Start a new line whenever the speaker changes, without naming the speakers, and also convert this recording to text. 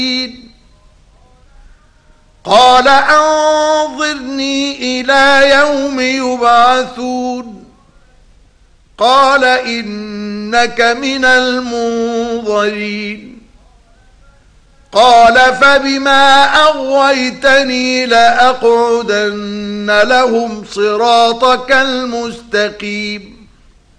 قال أنظرني إلى يوم يبعثون قال إنك من المنظرين قال فبما أغويتني لأقعدن لهم صراطك المستقيم